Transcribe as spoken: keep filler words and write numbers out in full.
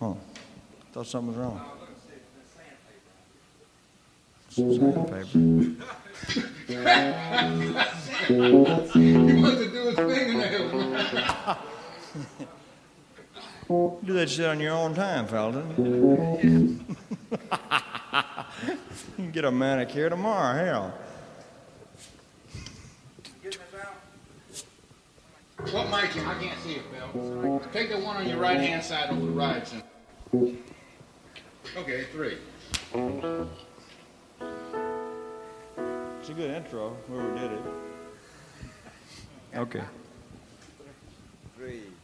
Huh. Thought something was wrong. Sandpaper. He wants to do his fingernails. Do that shit on your own time, Felton. You can get a manicure tomorrow, hell. What mic? I can't see it, Phil. Take the one on your right hand side over the right side. Okay, three. It's a good intro, whoever did it. Okay. Three.